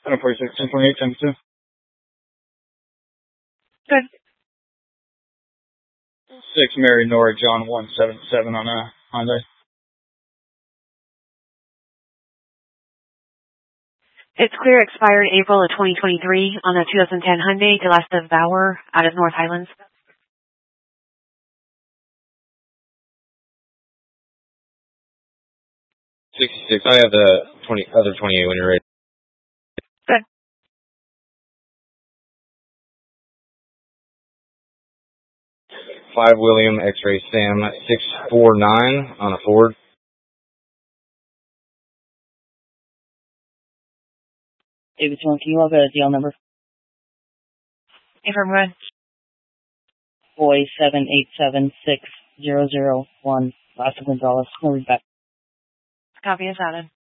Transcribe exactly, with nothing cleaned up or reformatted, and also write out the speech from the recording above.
ten forty-six, ten twenty-eight, ten two. Good. six Mary Nora John one seven seven on a Hyundai. It's clear, expired April of twenty twenty-three on a two thousand ten Hyundai Delasta Bauer out of North Highlands. sixty-six. I have the twenty other twenty-eight when you're ready. Good. five William X-Ray Sam six four nine on a Ford. David, can you have a deal number? Affirmative. Boy seven eight seven six zero zero one. Last of Gonzalez. We'll read back. Copy is added.